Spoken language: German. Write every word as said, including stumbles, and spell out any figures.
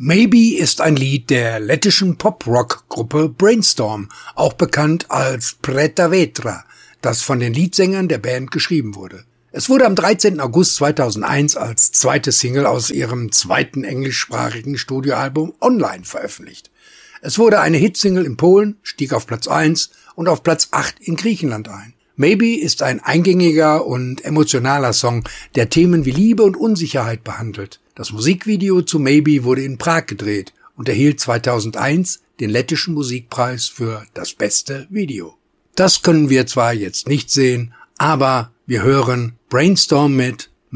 Maybe ist ein Lied der lettischen Pop-Rock-Gruppe Brainstorm, auch bekannt als Preta Vetra, das von den Leadsängern der Band geschrieben wurde. Es wurde am dreizehnten August zweitausendeins als zweite Single aus ihrem zweiten englischsprachigen Studioalbum Online veröffentlicht. Es wurde eine Hitsingle in Polen, stieg auf Platz eins und auf Platz acht in Griechenland ein. Maybe ist ein eingängiger und emotionaler Song, der Themen wie Liebe und Unsicherheit behandelt. Das Musikvideo zu Maybe wurde in Prag gedreht und erhielt zweitausendeins den lettischen Musikpreis für das beste Video. Das können wir zwar jetzt nicht sehen, aber wir hören Brainstorm mit